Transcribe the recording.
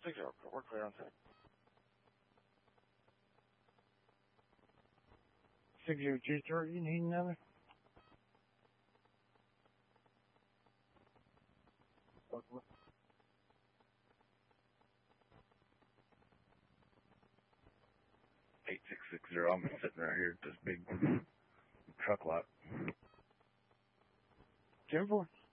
60, we're clear on set. 6023, you need another? Okay. 8660, I'm sitting right here at this big truck lot. 10-4.